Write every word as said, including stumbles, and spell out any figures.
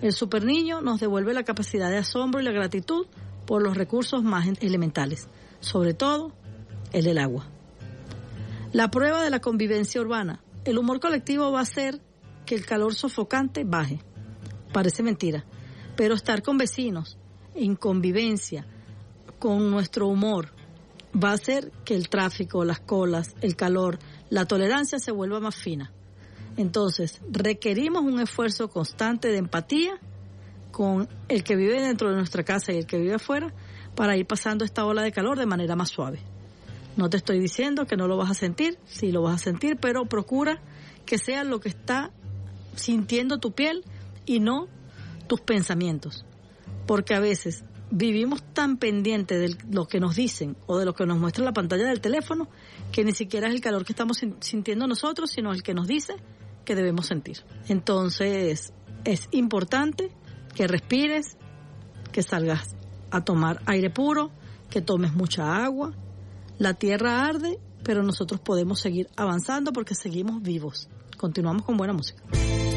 El superniño nos devuelve la capacidad de asombro y la gratitud por los recursos más elementales, sobre todo el del agua. La prueba de la convivencia urbana. El humor colectivo va a hacer que el calor sofocante baje. Parece mentira, pero estar con vecinos, en convivencia, con nuestro humor, va a hacer que el tráfico, las colas, el calor, la tolerancia se vuelva más fina. Entonces, requerimos un esfuerzo constante de empatía con el que vive dentro de nuestra casa y el que vive afuera para ir pasando esta ola de calor de manera más suave. No te estoy diciendo que no lo vas a sentir, sí lo vas a sentir, pero procura que sea lo que está sintiendo tu piel y no tus pensamientos. Porque a veces vivimos tan pendientes de lo que nos dicen o de lo que nos muestra la pantalla del teléfono que ni siquiera es el calor que estamos sintiendo nosotros, sino el que nos dice que debemos sentir. Entonces, es importante que respires, que salgas a tomar aire puro, que tomes mucha agua. La tierra arde, pero nosotros podemos seguir avanzando porque seguimos vivos. Continuamos con buena música.